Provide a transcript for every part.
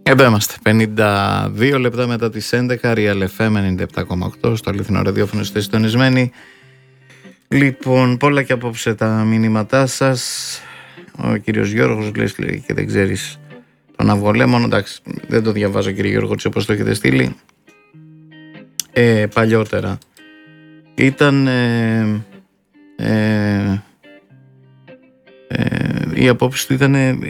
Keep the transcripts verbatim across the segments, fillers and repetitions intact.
Εδώ είμαστε, πενήντα δύο λεπτά μετά τις έντεκα, Real εφ εμ ενενήντα επτά κόμμα οκτώ, στο αληθινό ραδιόφωνο, είστε συντονισμένοι. Λοιπόν, πολλά και απόψε τα μηνύματά σας. Ο κύριος Γιώργος λέει και δεν ξέρεις τον αυγολέμονο. Εντάξει, δεν το διαβάζω κύριε Γιώργο, έτσι όπως το έχετε στείλει. Ε, παλιότερα ήταν ε, ε, ε, η απόψη του ήταν ε,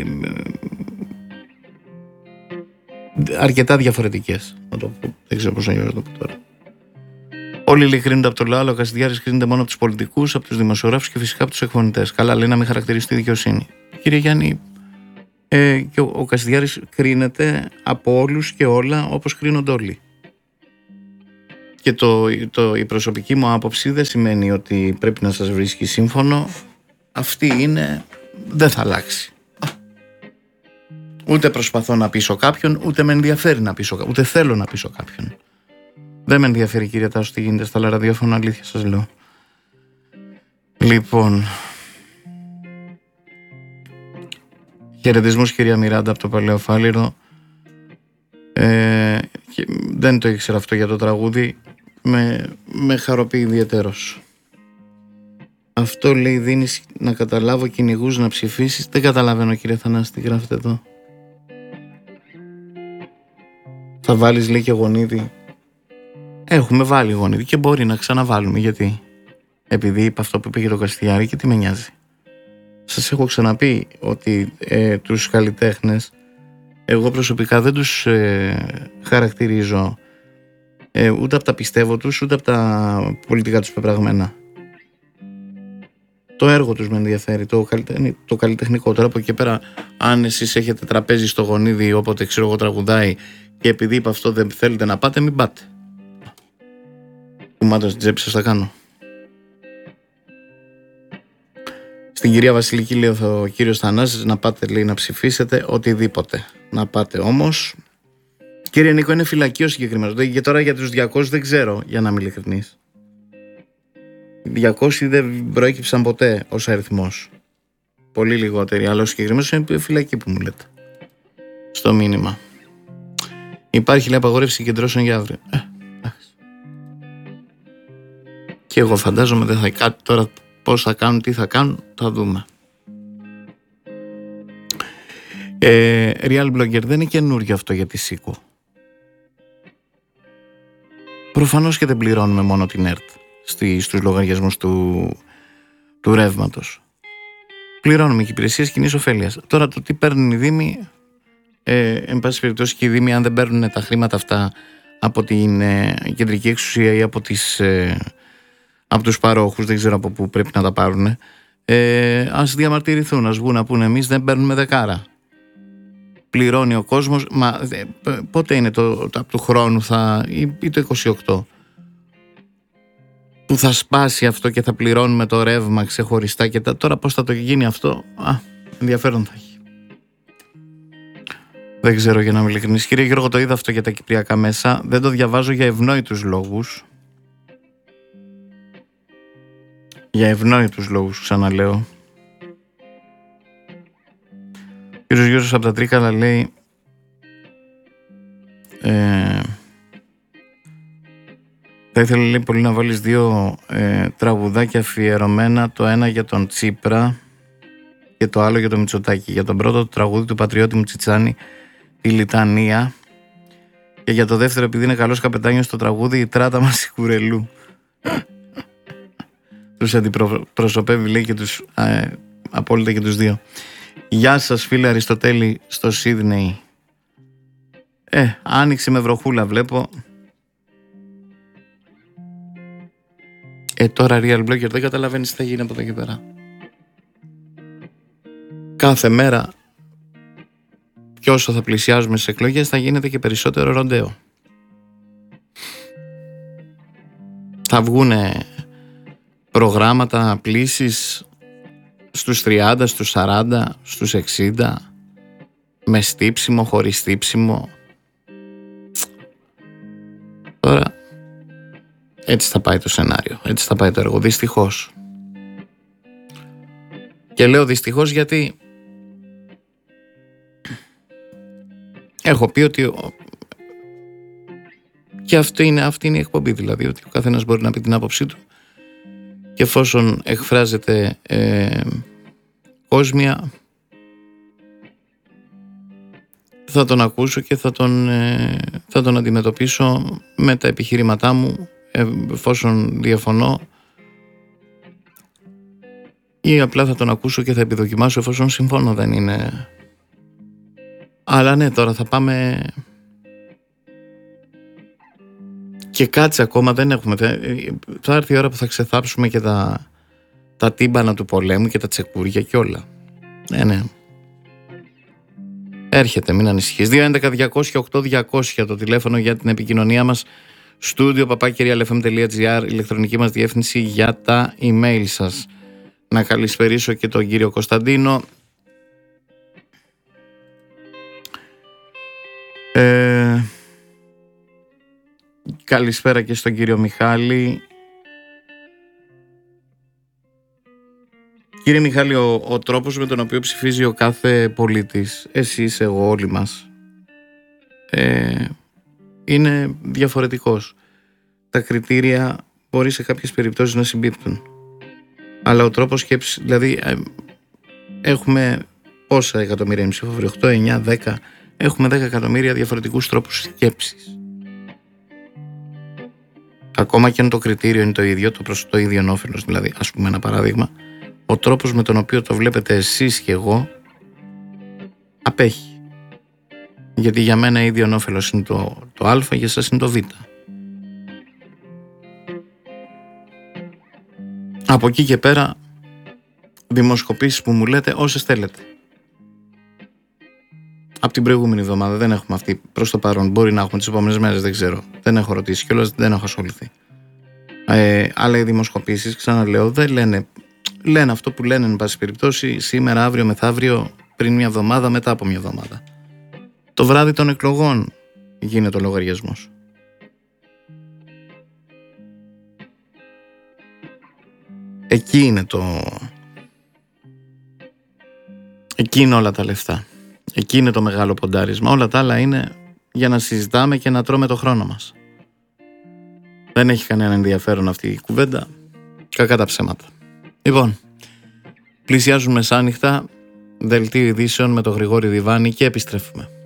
αρκετά διαφορετικές. Δεν ξέρω πώς να το πω τώρα. Όλοι λέει κρίνονται από το λαό, αλλά ο Κασιδιάρης κρίνεται μόνο από τους πολιτικούς, από τους δημοσιογράφους και φυσικά από τους εκφωνητές. Καλά, λέει να μην χαρακτηριστεί δικαιοσύνη. Κύριε Γιάννη, ε, και ο, ο Κασιδιάρης κρίνεται από όλους και όλα όπως κρίνονται όλοι. Και το, το, η προσωπική μου άποψη δεν σημαίνει ότι πρέπει να σας βρίσκει σύμφωνο. Αυτή είναι, δεν θα αλλάξει. Ούτε προσπαθώ να πείσω κάποιον, ούτε με ενδιαφέρει να πείσω, ούτε θέλω να πείσω κάποιον. Δεν με ενδιαφέρει κύριε Τάσο τι γίνεται στα άλλα ραδιόφωνα, αλήθεια σας λέω. Λοιπόν, χαιρετισμούς κυρία Μιράντα από το Παλαιοφάλιρο. Ε, δεν το ήξερα αυτό για το τραγούδι, με, με χαροποιεί ιδιαιτέρως. Αυτό λέει δίνεις να καταλάβω κυνηγούς να ψηφίσεις. Δεν καταλαβαίνω κύριε Θανάση τι γράφετε εδώ. Θα βάλεις λέει και γονίδι. Έχουμε βάλει γονίδι και μπορεί να ξαναβάλουμε. Γιατί? Επειδή είπα αυτό που είπε για το Καστιάρη και τι με νοιάζει. Σας έχω ξαναπεί ότι ε, τους καλλιτέχνες εγώ προσωπικά δεν τους ε, χαρακτηρίζω ε, ούτε από τα πιστεύω τους ούτε από τα πολιτικά τους πεπραγμένα. Το έργο τους με ενδιαφέρει, το, καλλιτεχνικό, το καλλιτεχνικό. Τώρα από εκεί πέρα, αν εσείς έχετε τραπέζι στο γονίδι όποτε ξέρω εγώ τραγουδάει και επειδή είπα αυτό δεν θέλετε να πάτε, μην πάτε. Κουμάτω στην τσέπη σας θα κάνω. Στην κυρία Βασιλική λέει ο κύριος Θανάσης να πάτε λέει να ψηφίσετε οτιδήποτε. Να πάτε όμως. Κύριε Νίκο, είναι φυλακείο συγκεκριμένο. Και τώρα για τους διακόσιους δεν ξέρω, για να είμαι ειλικρινής. διακόσιοι δεν προέκυψαν ποτέ ως αριθμός. Πολύ λιγότεροι, αλλά ο συγκεκριμένος είναι φυλακή που μου λέτε. Στο μήνυμα. Υπάρχει λέει απαγόρευση συγκεντρώσεων για αύριο. Ε, και εγώ φαντάζομαι δεν θα κάτι τώρα πώς θα κάνουν, τι θα κάνουν, θα δούμε. Ε, Real Blogger, δεν είναι καινούριο αυτό για τη ΣΥΚΟ. Προφανώς και δεν πληρώνουμε μόνο την ΕΡΤ στη, στους λογαριασμούς του, του ρεύματος. Πληρώνουμε και υπηρεσίες κοινής ωφέλειας. Τώρα το τι παίρνουν οι Δήμοι, ε, εν πάση περιπτώσει και οι Δήμοι αν δεν παίρνουν τα χρήματα αυτά από την ε, κεντρική εξουσία ή από, τις, ε, από τους παρόχους, δεν ξέρω από πού πρέπει να τα πάρουν, ε, ας διαμαρτυρηθούν, ας βγουν να πούνε εμείς δεν παίρνουμε δεκάρα. Πληρώνει ο κόσμος, μα ε, πότε είναι το, το, από του χρόνου θα, ή, ή το είκοσι οκτώ που θα σπάσει αυτό και θα πληρώνουμε το ρεύμα ξεχωριστά και τα, τώρα πώς θα το γίνει αυτό, α, ενδιαφέρον θα έχει. Δεν ξέρω για να είμαι ειλικρινής. Κύριε Γιώργο, το είδα αυτό για τα κυπριακά μέσα, δεν το διαβάζω για ευνόητους λόγους. Για ευνόητους λόγους, ξαναλέω. Ο κύριος Γιώργος από τα Τρίκαλα λέει ε, θα ήθελα λέει, πολύ να βάλεις δύο ε, τραγουδάκια αφιερωμένα, το ένα για τον Τσίπρα και το άλλο για τον Μητσοτάκη. Για τον πρώτο το τραγούδι του πατριώτη μου Τσιτσάνη, η Λιτανία, και για το δεύτερο επειδή είναι καλός καπετάνιος το τραγούδι η Τράτα μας η Κουρελού. Τους αντιπροσωπεύει λέει και τους ε, απόλυτα και τους δύο. Γεια σας φίλε Αριστοτέλη στο Σίδνεϊ. Ε, άνοιξε με βροχούλα βλέπω. Ε, τώρα Real Blogger δεν καταλαβαίνεις τι θα γίνει από εδώ και πέρα. Κάθε μέρα και όσο θα πλησιάζουμε στις εκλογές θα γίνεται και περισσότερο ροντέο. Θα βγουνε προγράμματα πλήσεις στους τριάντα, στους σαράντα, στους εξήντα, με στύψιμο, χωρίς στύψιμο. Τώρα έτσι θα πάει το σενάριο, έτσι θα πάει το έργο, δυστυχώς. Και λέω δυστυχώς γιατί έχω πει ότι και αυτή είναι, αυτή είναι η εκπομπή, δηλαδή ότι ο καθένας μπορεί να πει την άποψή του και εφόσον εκφράζεται ε, κόσμια, θα τον ακούσω και θα τον, ε, θα τον αντιμετωπίσω με τα επιχειρήματά μου, ε, εφόσον διαφωνώ, ή απλά θα τον ακούσω και θα επιδοκιμάσω εφόσον συμφωνώ. Δεν είναι... Αλλά ναι, τώρα θα πάμε... Και κάτσε ακόμα, δεν έχουμε... Θα έρθει η ώρα που θα ξεθάψουμε και τα, τα τύμπανα του πολέμου και τα τσεκούρια και όλα. Ναι, ναι. Έρχεται, μην ανησυχείς. δύο έντεκα διακόσια οκτώ διακόσια το τηλέφωνο για την επικοινωνία μας. Στούντιο παπάκι ελ εφ εμ τελεία τζι άρ, ηλεκτρονική μας διεύθυνση για τα email σας. Να καλησπερίσω και τον κύριο Κωνσταντίνο. Ε, καλησπέρα και στον κύριο Μιχάλη. Κύριε Μιχάλη, ο, ο τρόπος με τον οποίο ψηφίζει ο κάθε πολίτης, εσείς, εγώ, όλοι μας, ε, είναι διαφορετικός. Τα κριτήρια μπορεί σε κάποιες περιπτώσεις να συμπίπτουν. Αλλά ο τρόπος σκέψης, δηλαδή ε, έχουμε πόσα εκατομμύρια ψηφοφόροι, οκτώ, εννιά, δέκα, έχουμε δέκα εκατομμύρια διαφορετικούς τρόπους σκέψης. Ακόμα και αν το κριτήριο είναι το ίδιο, το προς το ίδιο όφελος, δηλαδή, ας πούμε ένα παράδειγμα, ο τρόπος με τον οποίο το βλέπετε εσείς και εγώ απέχει. Γιατί για μένα ίδιο όφελος είναι το, το α, για εσάς είναι το β. Από εκεί και πέρα, δημοσκοπήσεις που μου λέτε, όσες θέλετε. Από την προηγούμενη εβδομάδα δεν έχουμε αυτή προς το παρόν. Μπορεί να έχουμε τις επόμενες μέρες, δεν ξέρω. Δεν έχω ρωτήσει κιόλας, δεν έχω ασχοληθεί. Ε, αλλά οι δημοσκοπήσεις, ξαναλέω, δεν λένε, λένε αυτό που λένε, εν πάση περιπτώσει, σήμερα, αύριο, μεθαύριο, πριν μια εβδομάδα, μετά από μια εβδομάδα. Το βράδυ των εκλογών γίνεται ο λογαριασμός. Εκεί είναι το... Εκεί είναι όλα τα λεφτά. Εκεί είναι το μεγάλο ποντάρισμα. Όλα τα άλλα είναι για να συζητάμε και να τρώμε το χρόνο μας. Δεν έχει κανένα ενδιαφέρον αυτή η κουβέντα. Κακά τα ψέματα. Λοιπόν, πλησιάζουν μεσάνυχτα, δελτίο ειδήσεων με τον Γρηγόρη Διβάνη και επιστρέφουμε.